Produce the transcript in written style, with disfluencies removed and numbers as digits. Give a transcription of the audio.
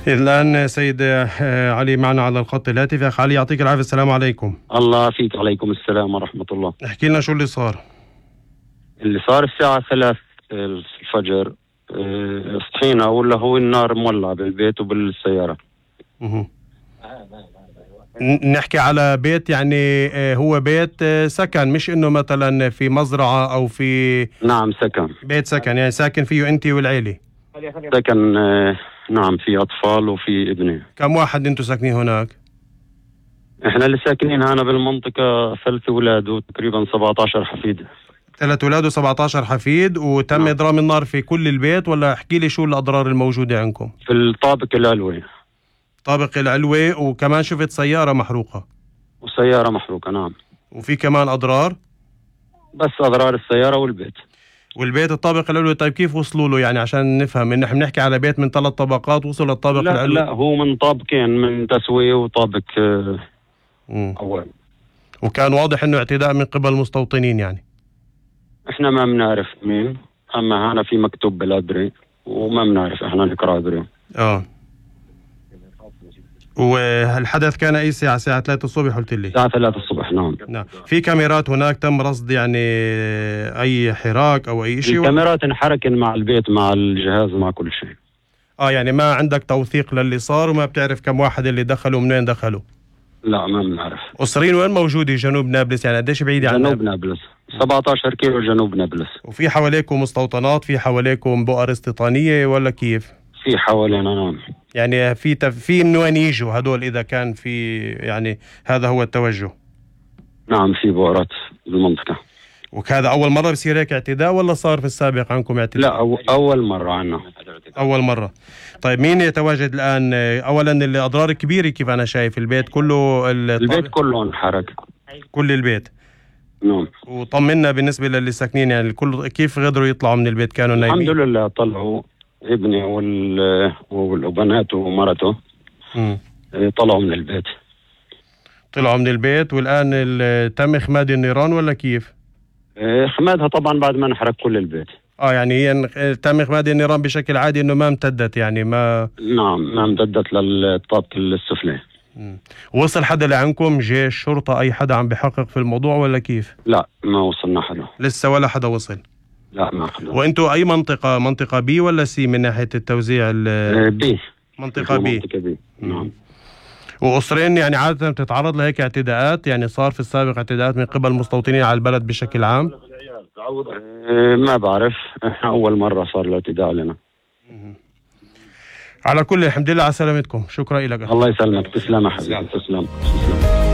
الآن سيد علي معنا على الخط الهاتفي. أخ علي يعطيك العافية، السلام عليكم. الله فيك. عليكم السلام ورحمة الله. احكي لنا شو اللي صار. اللي صار الساعة 3 الفجر، صحينا ولا هو النار مولعة بالبيت وبالسيارة. نحكي على بيت يعني هو بيت سكن، مش انه مثلا في مزرعة او في. نعم سكن، بيت سكن يعني ساكن فيه انت والعيلة. سكن نعم، في أطفال وفي ابني. كم واحد انتم ساكنين هناك؟ احنا اللي ساكنين هنا بالمنطقة 3 أولاد وتقريبا 17 حفيد. 3 أولاد و17 حفيد. وتم نعم. إضرام النار في كل البيت ولا احكي لي شو الأضرار الموجودة عندكم؟ في الطابق العلوي. طابق العلوي. وكمان شفت سيارة محروقة. وسيارة محروقة نعم. وفي كمان أضرار؟ بس أضرار السيارة والبيت. والبيت الطابق العلوي. طيب كيف وصلوا له يعني عشان نفهم ان احنا بنحكي على بيت من 3 طبقات وصل الطابق العلوي؟ لا هو من طابقين، من تسوية وطابق أول. وكان واضح انه اعتداء من قبل المستوطنين يعني. احنا ما بنعرف مين، اما هنا في مكتوب بالادري وما بنعرف احنا نقرا ادري. والحدث كان اي ساعة؟ الساعة 3 الصبح قلت لي. الساعة 3 الصبح نعم. في كاميرات هناك تم رصد يعني اي حراك او اي شيء؟ الكاميرات انحركن مع البيت مع الجهاز مع كل شيء. يعني ما عندك توثيق للي صار وما بتعرف كم واحد اللي دخلوا ومنين دخلوا؟ لا ما بنعرف. قصرين وين موجودة؟ جنوب نابلس يعني قديش بعيدة عن جنوب نابلس 17 كيلو جنوب نابلس. وفي حواليكم مستوطنات، في حواليكم بؤر استيطانية ولا كيف؟ في حوالينا نعم. يعني في من وين يجوا هدول إذا كان في يعني هذا هو التوجه؟ نعم في بؤرات بالمنطقة. وهذا أول مرة بصير هيك اعتداء ولا صار في السابق عنكم اعتداء؟ لا أول مرة عنا. أول مرة. طيب مين يتواجد الآن؟ أولا الأضرار كبيرة كيف أنا شايف، البيت كله البيت كله انحرق. كل البيت؟ نعم. وطمنا بالنسبة للي ساكنين يعني الكل كيف قدروا يطلعوا من البيت؟ كانوا نايمين؟ الحمد لله طلعوا، ابني وبناته ومرته طلعوا من البيت. طلعوا من البيت. والآن تم إخماد النيران ولا كيف؟ إخمادها طبعا بعد ما نحرق كل البيت. يعني هي تم إخماد النيران بشكل عادي، إنه ما امتدت يعني ما. نعم ما امتدت للطابق السفلي. وصل حدا لعندكم؟ جيش، شرطة، أي حدا عم بحقق في الموضوع ولا كيف؟ لا ما وصلنا حدا لسه ولا حدا وصل؟ لا ما حدا. وانتوا أي منطقة بي ولا سي من ناحية التوزيع؟ بي. منطقة بي. نعم. وأسرين يعني عادة بتتعرض لهيك اعتداءات؟ يعني صار في السابق اعتداءات من قبل المستوطنين على البلد بشكل عام؟ ما بعرف، احنا أول مرة صار الاعتداء علينا. على كل الحمد لله على سلامتكم. شكرا لك. الله يسلمك. تسلم يا حبيبي. تسلم.